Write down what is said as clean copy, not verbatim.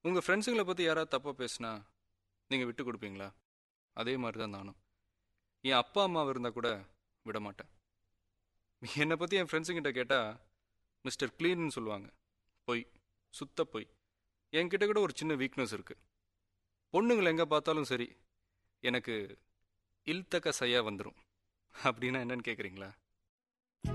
உங்கள் ஃப்ரெண்ட்ஸுங்களை பற்றி யாராவது தப்பாக பேசுனா நீங்கள் விட்டு கொடுப்பீங்களா? அதே மாதிரி தான் நானும். என் அப்பா அம்மாவை இருந்தால் கூட விட மாட்டேன். என்னை பற்றி என் ஃப்ரெண்ட்ஸுங்கிட்ட கேட்டால் மிஸ்டர் க்ளீன்னு சொல்லுவாங்க. பொய், சுத்த பொய். என்கிட்ட கூட ஒரு சின்ன வீக்னஸ் இருக்குது. பொண்ணுங்களை எங்கே பார்த்தாலும் சரி எனக்கு இல்தக்க சையா வந்துடும். அப்படின்னா என்னன்னு கேட்குறீங்களா?